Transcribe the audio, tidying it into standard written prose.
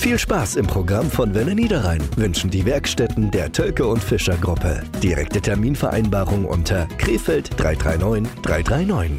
Viel Spaß im Programm von Welle Niederrhein wünschen die Werkstätten der Tölke und Fischer Gruppe. Direkte Terminvereinbarung unter Krefeld 339 339.